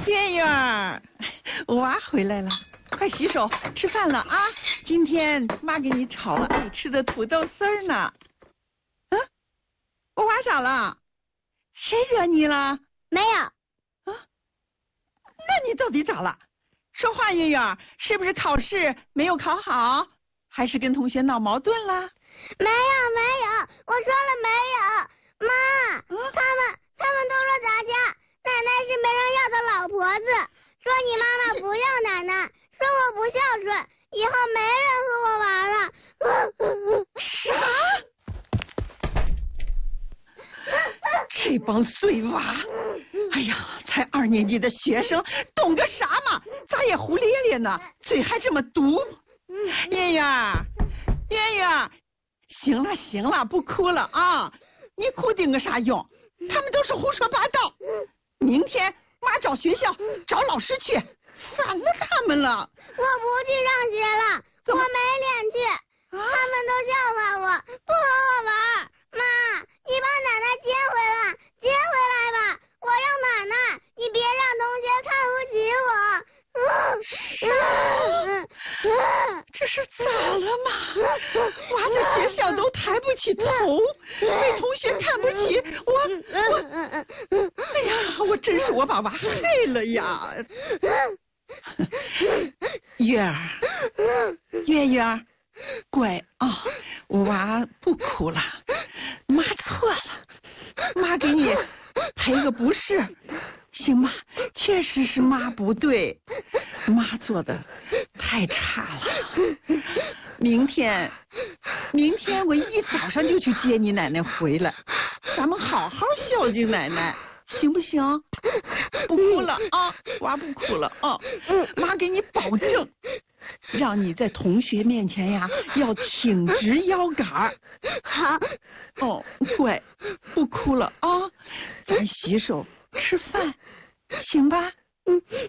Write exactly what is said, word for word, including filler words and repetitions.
月月儿，娃回来了，快洗手吃饭了啊！今天妈给你炒了爱吃的土豆丝儿呢。嗯，我娃咋了？谁惹你了？ 没有。 啊？那你到底咋了？说话，月月儿，是不是考试没有考好，还是跟同学闹矛盾了？ 没有没有，我说了没有。妈， 嗯、 他们他们都说咱家奶奶是没人要的老婆子，说你妈妈不要奶奶，说我不孝顺，以后没人和我玩了。 啥？这帮碎娃！哎呀，才二年级的学生，懂个啥嘛？咋也胡咧咧呢？嘴还这么毒！月月，月月，行了行了，不哭了啊！你哭顶个啥用？他们都是胡说八道。明天妈找学校找老师去，烦了他们了。 我不去上学了，我没脸去，他们都笑话我，不和我玩。妈，你把奶奶接回来，接回来吧，我要奶奶，你别让同学看不起我。 啥？这是咋了嘛？娃在学校都抬不起头，被同学看不起，我我，哎呀，我真是我把娃害了呀！月儿，月月儿，乖啊，娃不哭了，妈错了，妈给你赔个不是，行吧？确实是妈不对，妈做的太差了。明天，明天我一早上就去接你奶奶回来，咱们好好孝敬奶奶，行不行？不哭了啊，娃不哭了啊，妈给你保证，让你在同学面前呀要挺直腰杆。 好。 哦，乖，不哭了啊，咱洗手吃饭，行吧？ 嗯